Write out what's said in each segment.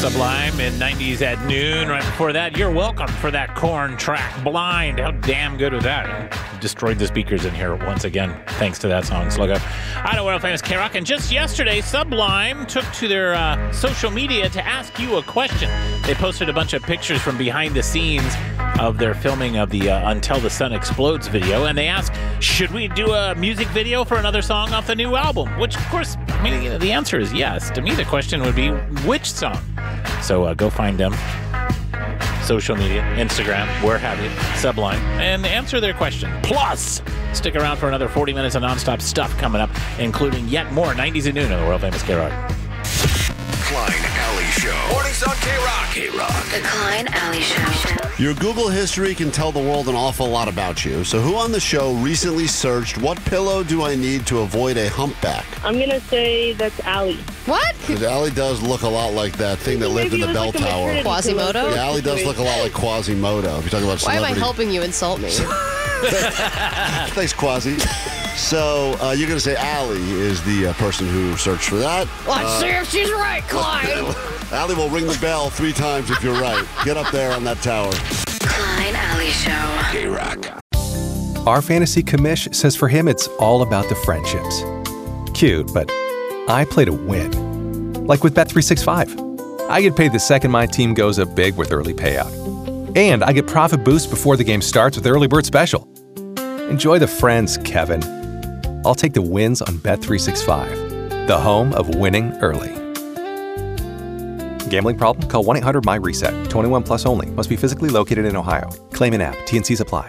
Sublime in 90s at noon. Right before that, You're Welcome for that Korn track, Blind. How damn good was that? Destroyed the speakers in here once again, thanks to that song, Slug Up. I know, world famous K-Rock. And just yesterday, Sublime took to their social media to ask you a question. They posted a bunch of pictures from behind the scenes of their filming of the Until the Sun Explodes video, and they asked, should we do a music video for another song off the new album? Which, of course, I mean, the answer is yes. To me, the question would be, which song? So go find them. Social media, Instagram, where have you, Sublime, and answer their question. Plus, stick around for another 40 minutes of nonstop stuff coming up, including yet more 90s at noon on the world famous K-Rock. Klein Alley Show. Mornings on K-Rock. K-Rock. The Klein Alley Show. Your Google history can tell the world an awful lot about you. So who on the show recently searched, what pillow do I need to avoid a humpback? I'm going to say that's Allie. What? Because Allie does look a lot like that thing that lived in the bell tower. Quasimodo? Yeah, Allie does look a lot like Quasimodo. If you're talking about Why am I celebrity. helping you insult me? Thanks, Quasi. So you're going to say Allie is the person who searched for that. Let's see if she's right, Clyde. Allie will ring the bell 3 times if you're right. Get up there on that tower. Klein Alley Show. K-Rock. Our fantasy commish says for him it's all about the friendships. Cute, but I play to win. Like with Bet365. I get paid the second my team goes up big with early payout. And I get profit boost before the game starts with Early Bird Special. Enjoy the friends, Kevin. I'll take the wins on Bet365, the home of winning early. Gambling problem? Call 1-800-MY-RESET. 21 plus only. Must be physically located in Ohio. Claim in app. T&Cs apply.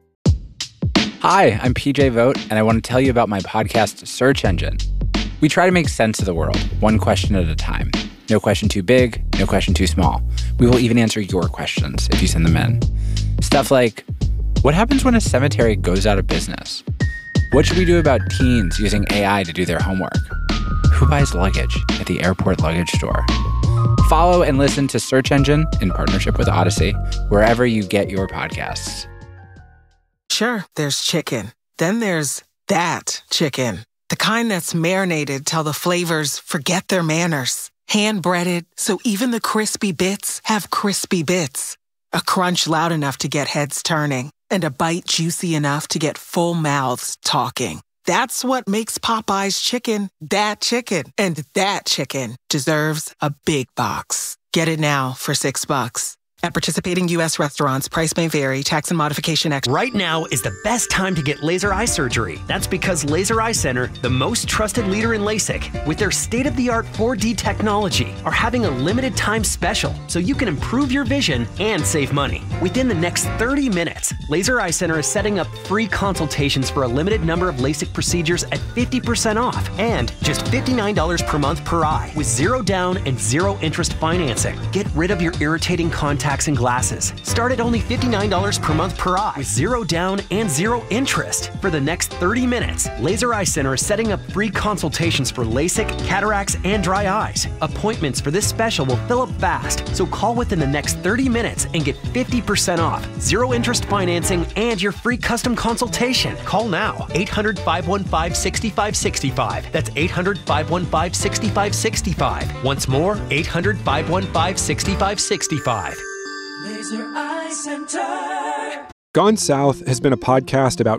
Hi, I'm PJ Vogt, and I want to tell you about my podcast, Search Engine. We try to make sense of the world, one question at a time. No question too big, no question too small. We will even answer your questions if you send them in. Stuff like, what happens when a cemetery goes out of business? What should we do about teens using AI to do their homework? Who buys luggage at the airport luggage store? Follow and listen to Search Engine in partnership with Odyssey, wherever you get your podcasts. Sure, there's chicken. Then there's that chicken. The kind that's marinated till the flavors forget their manners. Hand-breaded, so even the crispy bits have crispy bits. A crunch loud enough to get heads turning. And a bite juicy enough to get full mouths talking. That's what makes Popeye's chicken, that chicken. And that chicken deserves a big box. Get it now for $6. At participating U.S. restaurants, price may vary, tax and modification extra. Right now is the best time to get laser eye surgery. That's because Laser Eye Center, the most trusted leader in LASIK, with their state-of-the-art 4D technology, are having a limited time special so you can improve your vision and save money. Within the next 30 minutes, Laser Eye Center is setting up free consultations for a limited number of LASIK procedures at 50% off and just $59 per month per eye with 0 down and 0 interest financing. Get rid of your irritating contacts and glasses. Start at only $59 per month per eye with 0 down and 0 interest. For the next 30 minutes, Laser Eye Center is setting up free consultations for LASIK, cataracts, and dry eyes. Appointments for this special will fill up fast, so call within the next 30 minutes and get 50% off, 0 interest financing, and your free custom consultation. Call now, 800-515-6565. That's 800-515-6565. Once more, 800-515-6565. Laser Eye Center. Gone South has been a podcast about